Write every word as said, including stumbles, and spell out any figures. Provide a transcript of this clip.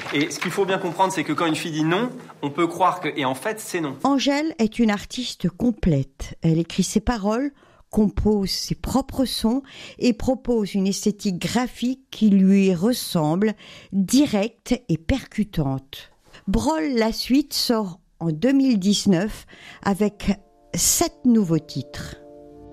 Et ce qu'il faut bien comprendre, c'est que quand une fille dit non, on peut croire que... Et en fait, c'est non. Angèle est une artiste complète. Elle écrit ses paroles, compose ses propres sons et propose une esthétique graphique qui lui ressemble, directe et percutante. Brol la suite sort en deux mille dix-neuf avec sept nouveaux titres.